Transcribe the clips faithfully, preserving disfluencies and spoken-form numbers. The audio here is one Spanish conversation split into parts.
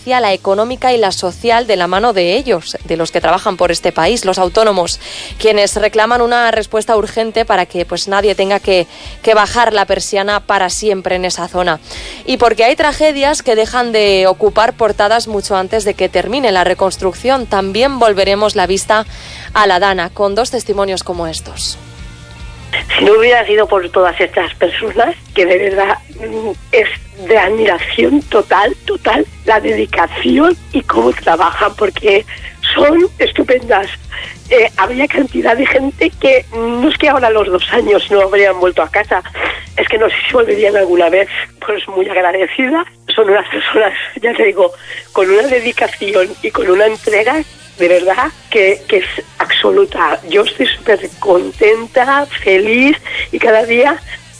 decía, la económica y la social de la mano de ellos, de los que trabajan por este país, los autónomos, quienes reclaman una respuesta urgente para que pues nadie tenga que, que bajar la persiana para siempre en esa zona. Y porque hay tragedias que dejan de ocupar portadas mucho antes de que termine la reconstrucción, también volveremos la vista a la Dana, con dos testimonios como estos. Si no hubiera sido por todas estas personas, que de verdad es de admiración total, total, la dedicación y cómo trabajan, porque son estupendas. Eh, había cantidad de gente que no es que ahora a los dos años no habrían vuelto a casa, es que no sé si volverían alguna vez, pues muy agradecida. Son unas personas, ya te digo, con una dedicación y con una entrega de verdad que, que es absoluta. Yo estoy súper contenta, feliz y cada día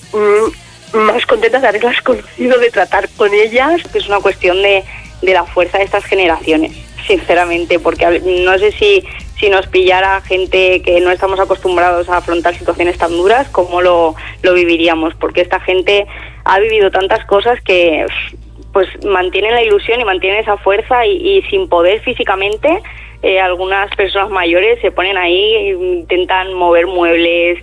mmm, más contenta de haberlas conocido, de tratar con ellas. Es una cuestión de, de la fuerza de estas generaciones, sinceramente, porque no sé si, si nos pillara gente que no estamos acostumbrados a afrontar situaciones tan duras, cómo lo, lo viviríamos, porque esta gente ha vivido tantas cosas que pues mantienen la ilusión y mantienen esa fuerza y, y sin poder físicamente. Eh, algunas personas mayores se ponen ahí, intentan mover muebles,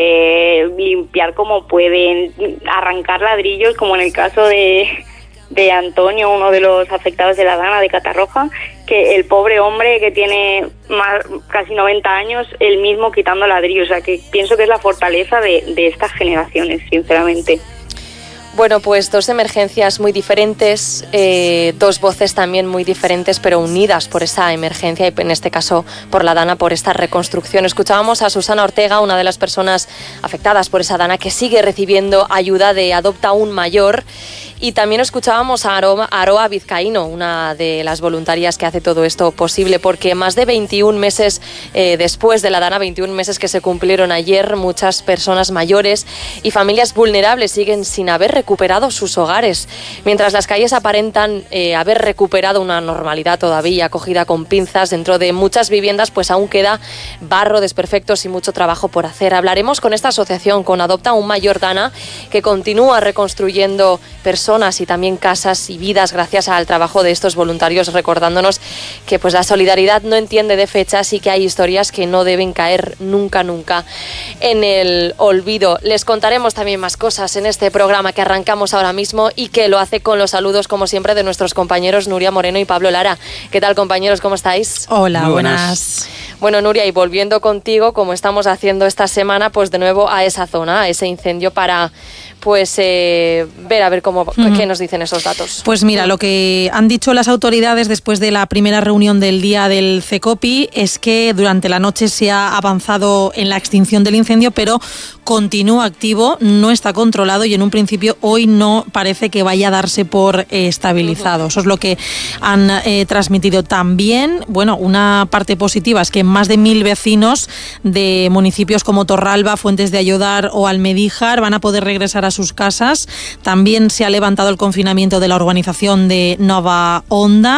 eh, limpiar como pueden, arrancar ladrillos, como en el caso de, de Antonio, uno de los afectados de la Dana de Catarroja, que el pobre hombre que tiene más, casi noventa años, él mismo quitando ladrillos. O sea, que pienso que es la fortaleza de, de estas generaciones, sinceramente. Bueno, pues dos emergencias muy diferentes, eh, dos voces también muy diferentes, pero unidas por esa emergencia y en este caso por la Dana, por esta reconstrucción. Escuchábamos a Susana Ortega, una de las personas afectadas por esa Dana, que sigue recibiendo ayuda de Adopta un Mayor. Y también escuchábamos a Aroa, Aroa Vizcaíno, una de las voluntarias que hace todo esto posible, porque más de veintiún meses eh, después de la Dana, veintiún meses que se cumplieron ayer, muchas personas mayores y familias vulnerables siguen sin haber recuperado sus hogares. Mientras las calles aparentan eh, haber recuperado una normalidad todavía cogida con pinzas, dentro de muchas viviendas pues aún queda barro, desperfectos y mucho trabajo por hacer. Hablaremos con esta asociación, con Adopta un Mayor Dana, que continúa reconstruyendo personas y también casas y vidas gracias al trabajo de estos voluntarios, recordándonos que pues la solidaridad no entiende de fechas y que hay historias que no deben caer nunca, nunca en el olvido. Les contaremos también más cosas en este programa que arrancamos ahora mismo y que lo hace con los saludos, como siempre, de nuestros compañeros Nuria Moreno y Pablo Lara. ¿Qué tal, compañeros? ¿Cómo estáis? Hola, buenas. buenas. Bueno, Nuria, y volviendo contigo, como estamos haciendo esta semana, pues de nuevo a esa zona, a ese incendio para pues eh, ver a ver cómo mm. qué nos dicen esos datos. Pues mira, lo que han dicho las autoridades después de la primera reunión del día del CECOPI es que durante la noche se ha avanzado en la extinción del incendio, pero continúa activo, no está controlado y en un principio hoy no parece que vaya a darse por eh, estabilizado. Eso es lo que han eh, transmitido también. Bueno, una parte positiva es que más de mil vecinos de municipios como Torralba, Fuentes de Ayodar o Almedíjar van a poder regresar a sus casas. También se ha levantado el confinamiento de la urbanización de Nova Onda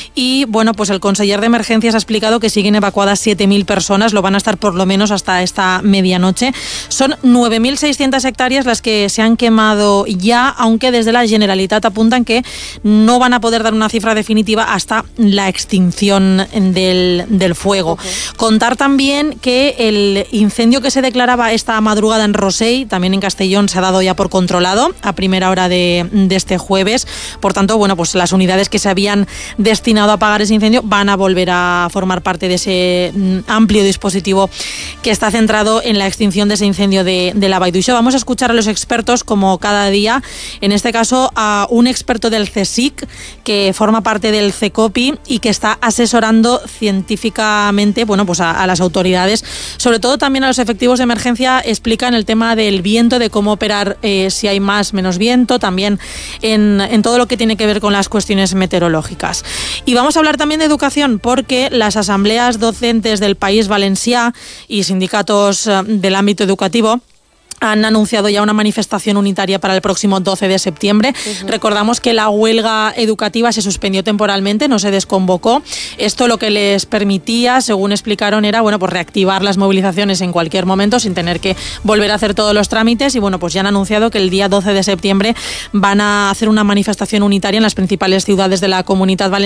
y bueno, pues el conseller de emergencias ha explicado que siguen evacuadas siete mil personas, lo van a estar por lo menos hasta esta medianoche. Son nueve mil seiscientas hectáreas las que se han quemado ya, aunque desde la Generalitat apuntan que no van a poder dar una cifra definitiva hasta la extinción del, del fuego. Okay. Contar también que el incendio que se declaraba esta madrugada en Rosell, también en Castellón, se ha dado ya por controlado a primera hora de, de este jueves. Por tanto, bueno, pues las unidades que se habían destinado a apagar ese incendio van a volver a formar parte de ese amplio dispositivo que está centrado en la extinción de ese incendio de, de la Vall d'Uixó. Vamos a escuchar a los expertos, como cada día, en este caso a un experto del CSIC que forma parte del CECOPI y que está asesorando científicamente, bueno, pues a, a las autoridades, sobre todo también a los efectivos de emergencia. Explican el tema del viento, de cómo operar eh, si hay más, menos viento, también en, en todo lo que tiene que ver con las cuestiones meteorológicas. Y vamos a hablar también de educación, porque las asambleas docentes del País Valencià y sindicatos eh, del ámbito educativo han anunciado ya una manifestación unitaria para el próximo doce de septiembre. Uh-huh. Recordamos que la huelga educativa se suspendió temporalmente, no se desconvocó. Esto lo que les permitía, según explicaron, era bueno, pues reactivar las movilizaciones en cualquier momento sin tener que volver a hacer todos los trámites. Y bueno, pues ya han anunciado que el día doce de septiembre van a hacer una manifestación unitaria en las principales ciudades de la Comunitat Valenciana